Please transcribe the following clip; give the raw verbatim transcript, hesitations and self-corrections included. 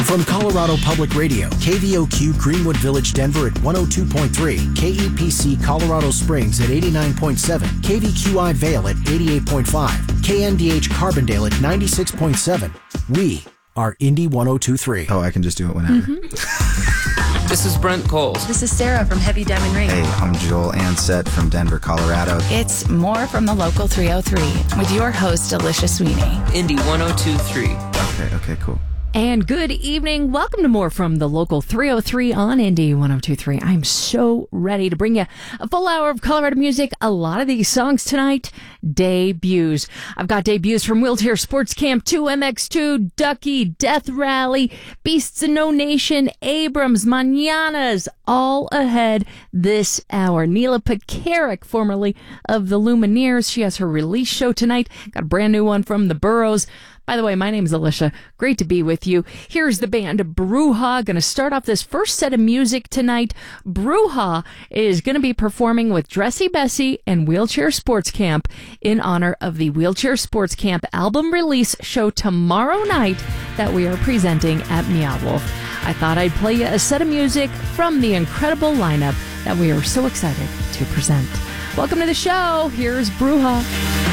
From Colorado Public Radio, K V O Q Greenwood Village, Denver at one oh two point three, K E P C Colorado Springs at eighty-nine point seven, K V Q I Vail at eighty-eight point five, K N D H Carbondale at ninety-six point seven. We are Indy one oh two point three. Oh, I can just do it whenever. Mm-hmm. This is Brent Coles. This is Sarah from Heavy Diamond Ring. Hey, I'm Joel Ansett from Denver, Colorado. It's more from the Local three oh three with your host, Alicia Sweeney. Indy one oh two point three. Okay, okay, cool. And good evening. Welcome to more from the Local three oh three on Indy one oh two point three. I'm so ready to bring you a full hour of Colorado music. A lot of these songs tonight, debuts. I've got debuts from Wheelchair Sports Camp two, M X two, Ducky, Death Rally, Beasts of No Nation, Abrams, Mananas, all ahead this hour. Neela Pekarik, formerly of the Lumineers, she has her release show tonight. Got a brand new one from the Burrows. By the way, my name's Alicia. Great to be with you. Here's the band Bruja. Going to start off this first set of music tonight. Bruja is going to be performing with Dressy Bessie and Wheelchair Sports Camp in honor of the Wheelchair Sports Camp album release show tomorrow night that we are presenting at Meow Wolf. I thought I'd play you a set of music from the incredible lineup that we are so excited to present. Welcome to the show. Here's Bruja.